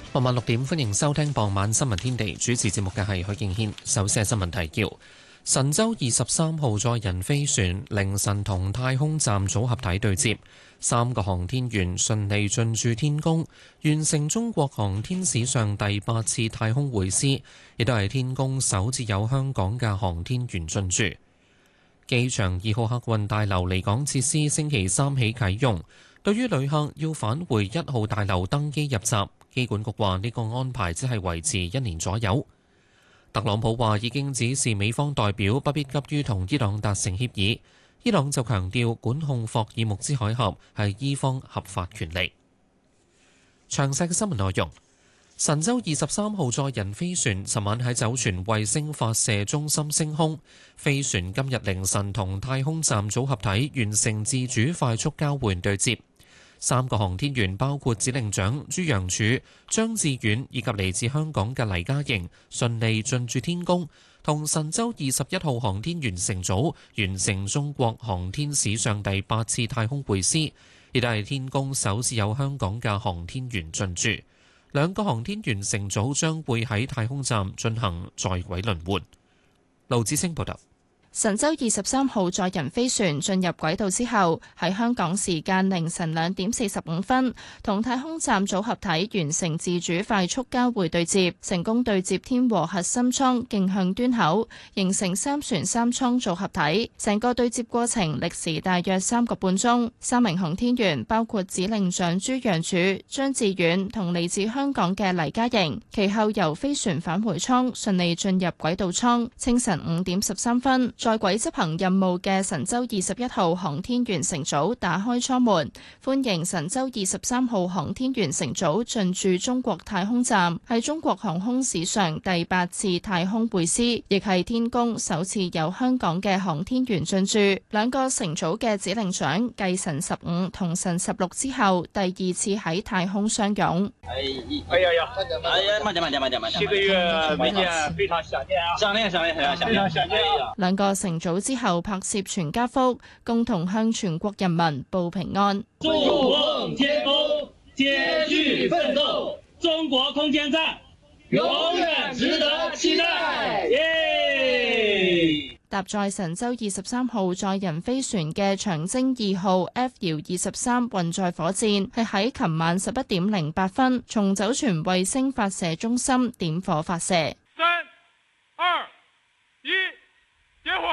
傍晚6點，歡迎收聽傍晚新聞天地。主持節目嘅係許敬軒。首先係新聞提要：神舟23號載人飛船凌晨同太空站組合體對接，3個航天員順利進駐天宮，完成中國航天史上第8次太空會師，亦都係天宮首次有香港嘅航天員進駐。機場2號客運大樓離港設施星期三起啟用，對於旅客要返回1號大樓登機入閘，機管局話呢個安排只係維持1年左右。特朗普話已經指示美方代表不必急於同伊朗達成協議，伊朗就強調管控霍爾木茲海峽係伊方合法權利。詳細嘅新聞內容：神舟23號載人飛船尋晚喺酒泉衛星發射中心升空，飛船今日凌晨同太空站組合體完成自主快速交換對接。3個航天員包括指令長朱楊柱、張志遠以及嚟自香港嘅黎嘉瑩，順利進駐天宮，同神舟21號航天員乘組完成中國航天史上第8次太空會師，亦都係天宮首次有香港嘅航天員進駐。2個航天員乘組將會喺太空站進行在軌輪換。盧子清報道。 神舟23號載人飛船進入軌道之後，喺香港時間凌晨2點45分，同太空站組合體完成自主快速交會對接，成功對接天和核心艙徑向端口，形成3船3艙組合體。成個對接過程歷時大約3個半鐘。3名航天員包括指令長朱楊柱、張志遠同嚟自香港嘅黎嘉瑩，其後由飛船返回艙順利進入軌道艙。清晨5點13分，在軌執行任務嘅神舟21號航天員乘組打開艙門，歡迎神舟23號航天員乘組進駐中國太空站，係中國航空史上第8次太空會師，亦係天宮首次有香港嘅航天員進駐。2個乘組嘅指令長繼神15同神16之後，第2次喺太空相擁。 慢點，7個月沒見，非常想念啊！想念。 2個乘組之後拍攝全家福，共同向全國人民報平安。 祝夢天宮艱巨奮鬥，中國空間站永遠值得期待。 搭載神舟23號載人飛船嘅長征2號 F-23運載火箭係喺琴晚11點08分從酒泉衛星發射中心點火發射。3、2、1，點火！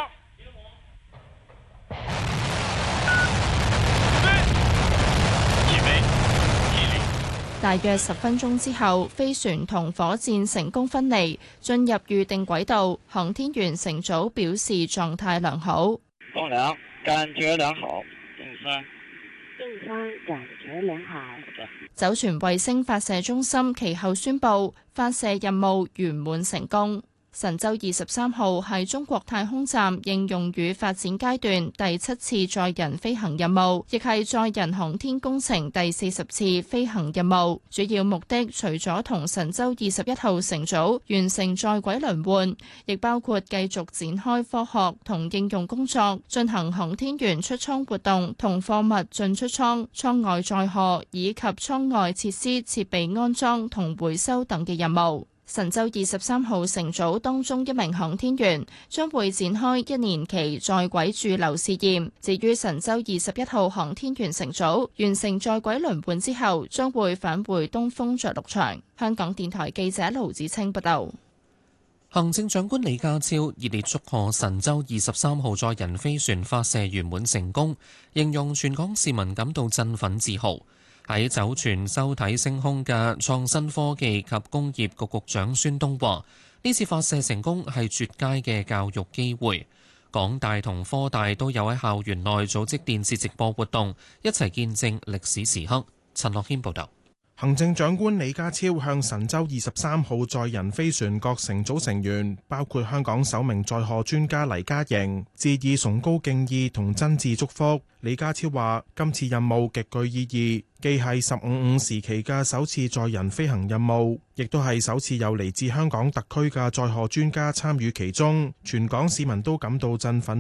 大約10分鐘之後，飛船同火箭成功分離，進入預定軌道。航天員乘組表示狀態良好。 棟梁感覺良好。 正方感覺良好。 酒泉衛星發射中心其後宣布發射任務圓滿成功。神舟23號係中國太空站應用與發展階段第7次載人飛行任務，亦係載人航天工程第40次飛行任務。主要目的除咗同神舟21號乘組完成在軌輪換，亦包括繼續展開科學同應用工作，進行航天員出艙活動同貨物進出艙、艙外載荷以及艙外設施設備安裝同回收等嘅任務。神舟23號乘組當中1名航天員將會展開1年期在軌駐留試驗。至於神舟21號航天員乘組完成在軌輪換之後，將會返回東風着陸場。香港電台記者盧子清報道。 行政長官李家超熱烈祝賀神舟23號載人飛船發射圓滿成功，形容全港市民感到振奮自豪。喺酒泉收體升空嘅創新科技及工業局局長孫東話：呢次發射成功係絕佳嘅教育機會。港大同科大都有喺校園內組織電視直播活動，一齊見證歷史時刻。陳樂軒報導。 行政長官李家超向神舟23號載人飛船各乘組成員，包括香港首名載荷專家黎嘉瑩，致以崇高敬意同真摯祝福。李家超話：今次任務極具意義，既係15/5時期嘅首次載人飛行任務，亦都係首次有嚟自香港特區嘅載荷專家參與其中，全港市民都感到振奮